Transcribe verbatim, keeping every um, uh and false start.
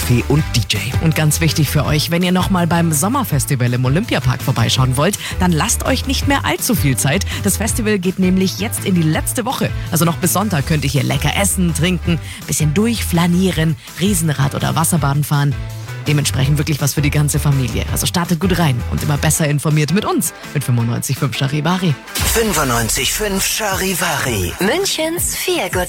Kaffee und D J. Und ganz wichtig für euch, wenn ihr nochmal beim Sommerfestival im Olympiapark vorbeischauen wollt, dann lasst euch nicht mehr allzu viel Zeit. Das Festival geht nämlich jetzt in die letzte Woche. Also noch bis Sonntag könnt ihr hier lecker essen, trinken, bisschen durchflanieren, Riesenrad oder Wasserbaden fahren. Dementsprechend wirklich was für die ganze Familie. Also startet gut rein und immer besser informiert mit uns. Mit fünfundneunzig Komma fünf Charivari. fünfundneunzig Komma fünf Charivari. Münchens Feel Good